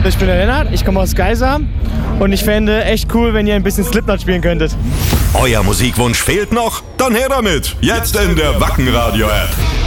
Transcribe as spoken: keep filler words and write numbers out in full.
Ich bin der Lennart, ich komme aus Geisam und ich fände echt cool, wenn ihr ein bisschen Slipknot spielen könntet. Euer Musikwunsch fehlt noch? Dann her damit! Jetzt in der Wacken Radio App.